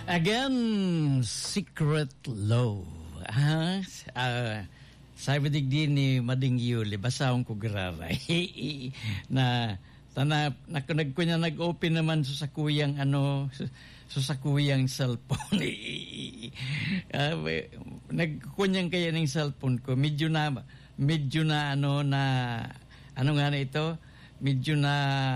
Again, Secret Love. Sabi din ni Mading Yuli, basahon ko graray. na nagkunya nag-open naman sa kuyang sa kuyang cellphone. Nagkunyang kaya ng cellphone ko. Medyo na ano nga na ito? Medyo na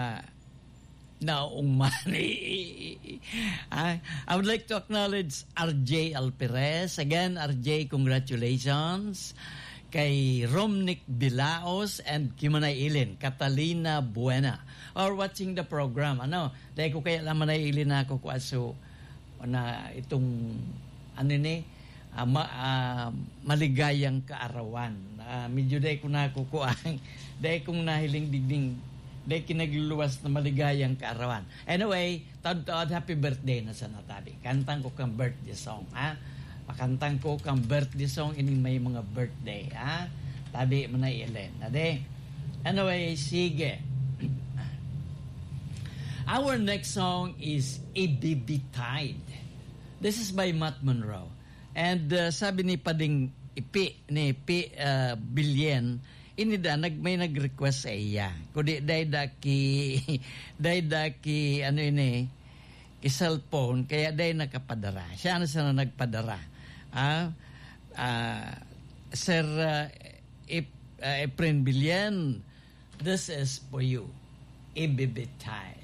I would like to acknowledge RJ Alperez. Again, RJ, congratulations. Kay Romnick Bilaos and Kimanay Ilin, Catalina Buena, or watching the program. Dahil ko kaya lang Manay Ilin ako ko aso na itong maligayang kaarawan. Medyo dahil ko na kukuang, dahil kong nahiling digding, dahil kinagluluwas na maligayang kaarawan. Anyway, taod-taod, happy birthday na sa natabi. Kantang ko kang birthday song, Pakantang ko kang birthday song ining may mga birthday, Tabi mo na ilan. Anyway, sige. Our next song is Ibibitide. This is by Matt Monroe. And sabi ni Pading Ipi Bilyen, may nag-request sa iya. Kundi dahil cellphone, kaya dahil nakapadara. Siya na nagpadara. Sir Efren Bilyen, this is for you. Ibibitide.